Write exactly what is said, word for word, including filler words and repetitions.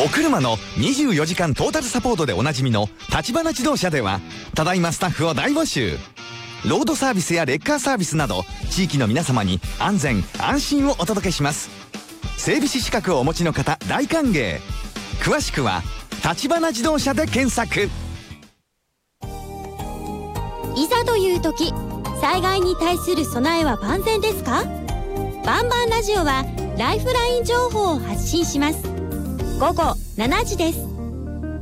お車のにじゅうよじかんトータルサポートでおなじみの立花自動車では、ただいまスタッフを大募集。ロードサービスやレッカーサービスなど、地域の皆様に安全安心をお届けします。整備士資格をお持ちの方大歓迎。詳しくは立花自動車で検索。 いざという時、災害に対する備えは万全ですか？バンバンラジオはライフライン情報を発信します。午後しちじです。